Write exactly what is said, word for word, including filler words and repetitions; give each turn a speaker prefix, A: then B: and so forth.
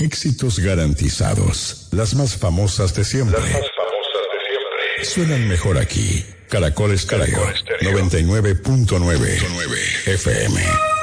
A: Éxitos garantizados. Las más famosas de siempre.
B: Las más famosas de siempre.
A: Suenan mejor aquí. Caracol Estéreo, noventa y nueve punto nueve F M.